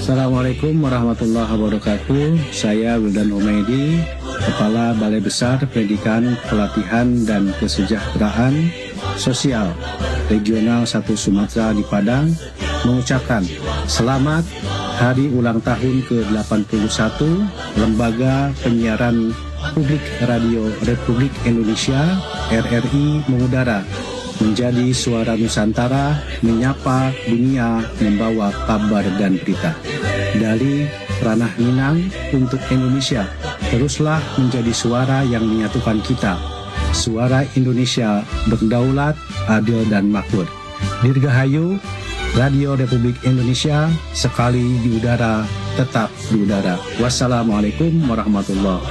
Assalamualaikum warahmatullahi wabarakatuh. Saya Wildan Humaydi, Kepala Balai Besar Pendidikan, Pelatihan, dan Kesejahteraan Sosial Regional 1 Sumatera di Padang, mengucapkan selamat Hari Ulang Tahun ke-81 Lembaga Penyiaran Publik Radio Republik Indonesia RRI mengudara menjadi suara Nusantara, menyapa dunia, membawa kabar dan berita. Dari ranah Minang untuk Indonesia, teruslah menjadi suara yang menyatukan kita. Suara Indonesia berdaulat, adil dan makmur. Dirgahayu, Radio Republik Indonesia, sekali di udara, tetap di udara. Wassalamualaikum warahmatullahi wabarakatuh.